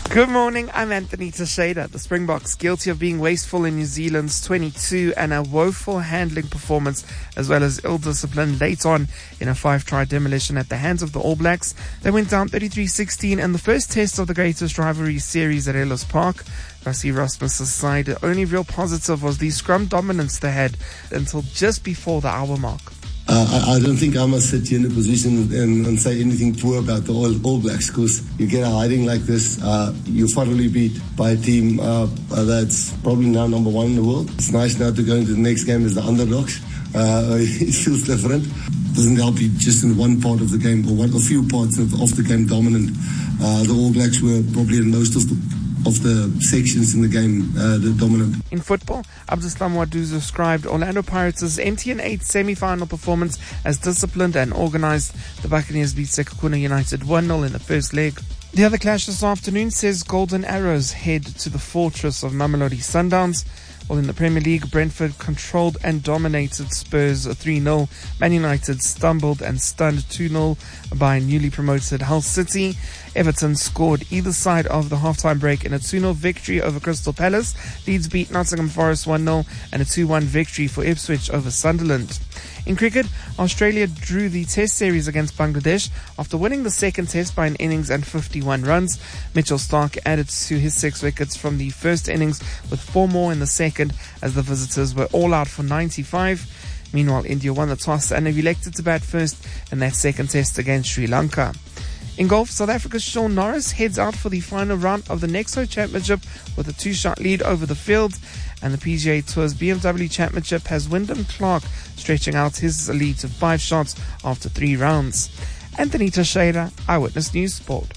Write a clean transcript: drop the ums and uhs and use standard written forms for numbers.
Good morning, I'm Anthony Teixeira. The Springboks guilty of being wasteful in New Zealand's 22 and a woeful handling performance, as well as ill discipline late on in a 5-try demolition at the hands of the All Blacks. They went down 33-16 in the first test of the greatest rivalry series at Ellis Park. Rassie Erasmus' side, the only real positive was the scrum dominance they had until just before the hour mark. I don't think I must sit here in a position and say anything poor about the All Blacks, because you get a hiding like this, you're thoroughly beat by a team that's probably now number one in the world. It's nice now to go into the next game as the underdogs. It feels different. Doesn't help you just in one part of the game, or a few parts of the game dominant. The All Blacks were probably in most of the sections in the game the dominant. In football, Abdeslam Waduz described Orlando Pirates' NTN 8 semi-final performance as disciplined and organised. The Buccaneers beat Sekhukhune United 1-0 in the first leg. The other clash this afternoon says Golden Arrows head to the fortress of Mamelodi Sundowns. Well, in the Premier League, Brentford controlled and dominated Spurs 3-0. Man United stumbled and stunned 2-0 by newly promoted Hull City. Everton scored either side of the halftime break in a 2-0 victory over Crystal Palace. Leeds beat Nottingham Forest 1-0 and a 2-1 victory for Ipswich over Sunderland. In cricket, Australia drew the Test series against Bangladesh after winning the second Test by an innings and 51 runs. Mitchell Starc added to his 6 wickets from the first innings with 4 more in the second as the visitors were all out for 95. Meanwhile, India won the toss and have elected to bat first in that second Test against Sri Lanka. In golf, South Africa's Shaun Norris heads out for the final round of the Nexo Championship with a 2-shot lead over the field. And the PGA Tour's BMW Championship has Wyndham Clark stretching out his lead to 5 shots after 3 rounds. Anthony Teixeira, Eyewitness News Sport.